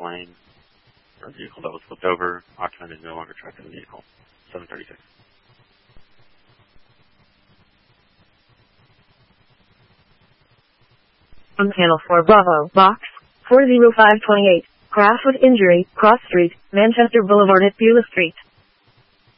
plane or vehicle that was flipped over. Occupant is no longer trapped in the vehicle. 736. On panel 4 Bravo, box 40528, crash with injury, cross street, Manchester Boulevard at Beulah Street.